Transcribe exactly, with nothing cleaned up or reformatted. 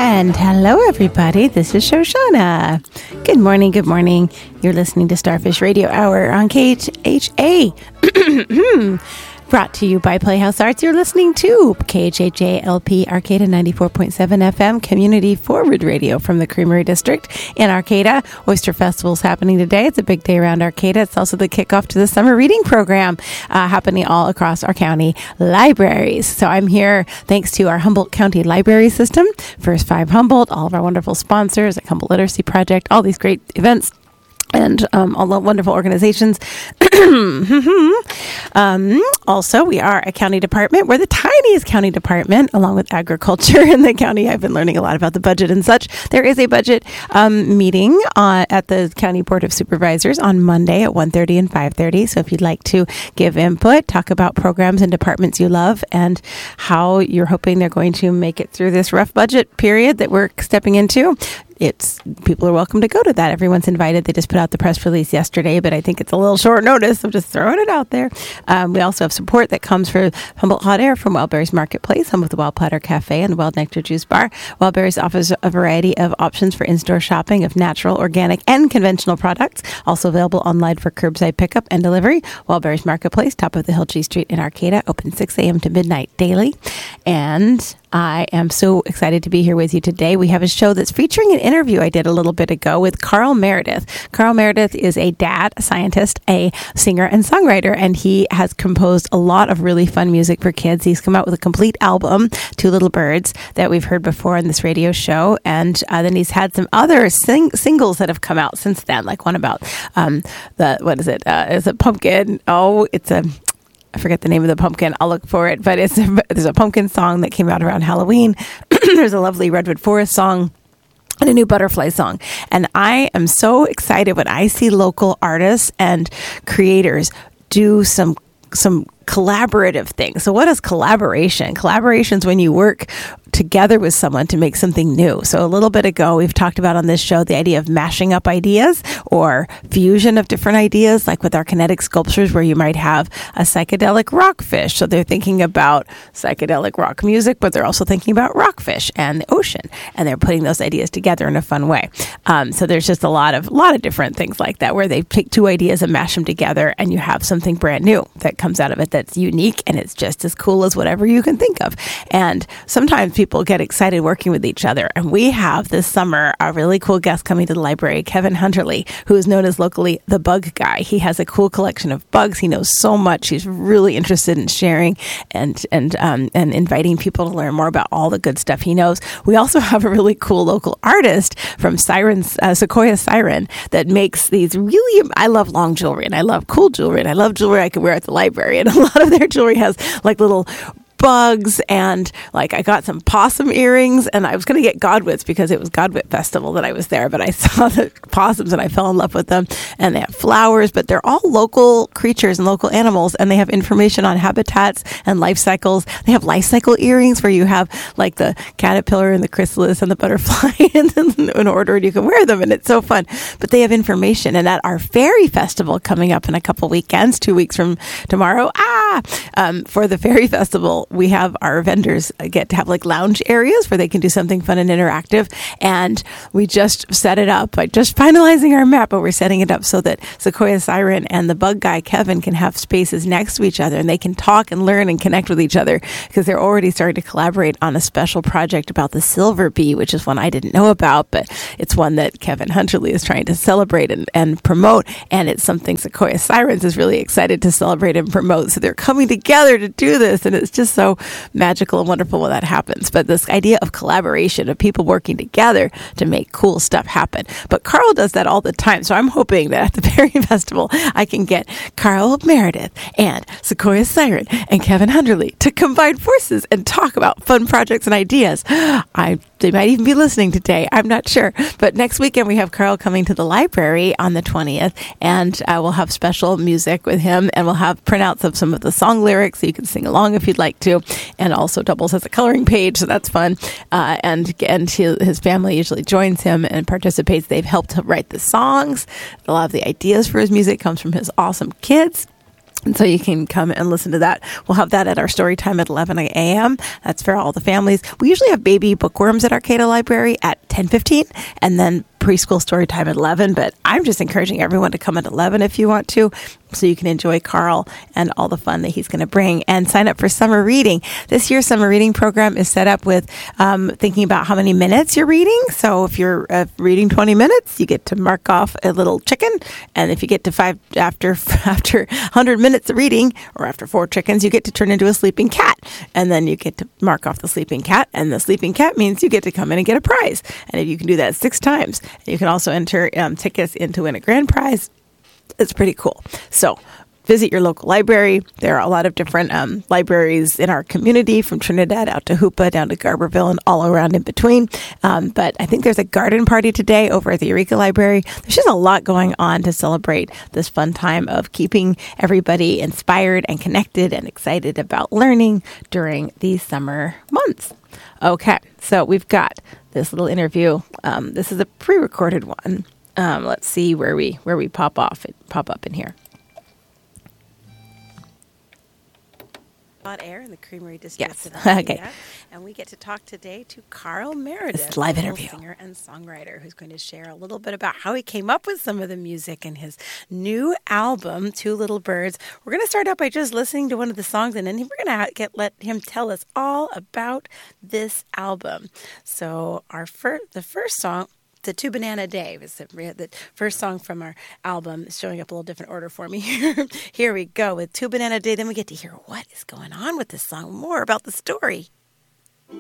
And hello, everybody. This is Shoshana. Good morning. Good morning. You're listening to Starfish Radio Hour on K H A. Brought to you by Playhouse Arts. You're listening to K H H A L P Arcata ninety-four point seven F M Community Forward Radio from the Creamery District in Arcata. Oyster Festival's happening today. It's a big day around Arcata. It's also the kickoff to the summer reading program uh, happening all across our county libraries. So I'm here thanks to our Humboldt County Library System, First Five Humboldt, all of our wonderful sponsors, like Humboldt Literacy Project, all these great events, and um, all the wonderful organizations. um, also, we are a county department. We're the tiniest county department, along with agriculture in the county. I've been learning a lot about the budget and such. There is a budget um, meeting uh, at the County Board of Supervisors on Monday at one thirty and five thirty. So if you'd like to give input, talk about programs and departments you love, and how you're hoping they're going to make it through this rough budget period that we're stepping into, it's people are welcome to go to that. Everyone's invited. They just put out the press release yesterday, but I think it's a little short notice. I'm just throwing it out there. Um, we also have support that comes for Humboldt Hot Air from Wildberries Marketplace, home of the Wild Platter Cafe and the Wild Nectar Juice Bar. Wildberries offers a variety of options for in-store shopping of natural, organic, and conventional products. Also available online for curbside pickup and delivery. Wildberries Marketplace, top of the hill, G Street in Arcata, open six a.m. to midnight daily. And I am so excited to be here with you today. We have a show that's featuring an interview I did a little bit ago with Carl Meredith. Carl Meredith is a dad, a scientist, a singer and songwriter, and he has composed a lot of really fun music for kids. He's come out with a complete album, Two Little Birds, that we've heard before in this radio show, and uh, then he's had some other sing- singles that have come out since then, like one about um, the, what is it? Uh, is it Pumpkin? Oh, it's a... I forget the name of the pumpkin. I'll look for it. But it's a, there's a pumpkin song that came out around Halloween. There's a lovely Redwood Forest song and a new butterfly song. And I am so excited when I see local artists and creators do some some collaborative things. So what is collaboration? Collaboration is when you work together with someone to make something new. So a little bit ago, we've talked about on this show the idea of mashing up ideas or fusion of different ideas, like with our kinetic sculptures, where you might have a psychedelic rockfish. So they're thinking about psychedelic rock music, but they're also thinking about rockfish and the ocean, and they're putting those ideas together in a fun way. Um, so there's just a lot of lot of different things like that, where they take two ideas and mash them together, and you have something brand new that comes out of it that's unique, and it's just as cool as whatever you can think of. And sometimes people get excited working with each other. And we have this summer a really cool guest coming to the library, Kevin Hunterly, who is known as locally the Bug Guy. He has a cool collection of bugs. He knows so much. He's really interested in sharing and and um, and inviting people to learn more about all the good stuff he knows. We also have a really cool local artist from Siren, uh, Sequoia Siren, that makes these really, I love long jewelry, and I love cool jewelry, and I love jewelry I can wear at the library. And a lot of their jewelry has like little bugs, and like I got some possum earrings, and I was going to get Godwits because it was Godwit Festival that I was there, but I saw the possums and I fell in love with them. And they have flowers, but they're all local creatures and local animals, and they have information on habitats and life cycles. They have life cycle earrings where you have like the caterpillar and the chrysalis and the butterfly in order, and you can wear them, and it's so fun. But they have information. And at our Fairy Festival coming up in a couple weekends, two weeks from tomorrow, ah, um, for the Fairy Festival, we have our vendors get to have like lounge areas where they can do something fun and interactive. And we just set it up by just finalizing our map, but we're setting it up so that Sequoia Siren and the Bug Guy, Kevin, can have spaces next to each other, and they can talk and learn and connect with each other, because they're already starting to collaborate on a special project about the silver bee, which is one I didn't know about, but it's one that Kevin Hunterly is trying to celebrate and, and promote. And it's something Sequoia Sirens is really excited to celebrate and promote. So they're coming together to do this, and it's just so magical and wonderful when that happens. But this idea of collaboration, of people working together to make cool stuff happen. But Carl does that all the time. So I'm hoping that at the Fairy Festival, I can get Carl Meredith and Sequoia Siren and Kevin Hunterly to combine forces and talk about fun projects and ideas. I They might even be listening today. I'm not sure. But next weekend, we have Carl coming to the library on the twentieth, and uh, we'll have special music with him, and we'll have printouts of some of the song lyrics so you can sing along if you'd like to, and also doubles as a coloring page, so that's fun. Uh, and and his family usually joins him and participates. They've helped to write the songs. A lot of the ideas for his music comes from his awesome kids. And so you can come and listen to that. We'll have that at our story time at eleven a.m. That's for all the families. We usually have baby bookworms at Arcata Library at ten fifteen, and then preschool story time at eleven. But I'm just encouraging everyone to come at eleven if you want to, so you can enjoy Carl and all the fun that he's going to bring, and sign up for summer reading. This year's summer reading program is set up with um, thinking about how many minutes you're reading. So if you're uh, reading twenty minutes, you get to mark off a little chicken. And if you get to five after after one hundred minutes of reading, or after four chickens, you get to turn into a sleeping cat. And then you get to mark off the sleeping cat. And the sleeping cat means you get to come in and get a prize. And if you can do that six times, you can also enter um, tickets into win a grand prize. It's pretty cool. So visit your local library. There are a lot of different um, libraries in our community, from Trinidad out to Hoopa, down to Garberville, and all around in between. Um, but I think there's a garden party today over at the Eureka Library. There's just a lot going on to celebrate this fun time of keeping everybody inspired and connected and excited about learning during these summer months. Okay, so we've got this little interview. Um, this is a pre-recorded one. Um, let's see where we where we pop off pop up in here. Hot air in the Creamery District. Yes. Of okay. And we get to talk today to Carl Meredith, a live interview singer and songwriter, who's going to share a little bit about how he came up with some of the music in his new album, Two Little Birds. We're going to start out by just listening to one of the songs, and then we're going to get let him tell us all about this album. So our fir- the first song, The Two Banana Day, was the, the first song from our album. It's showing up a little different order for me here. Here we go with Two Banana Day. Then we get to hear what is going on with this song, more about the story.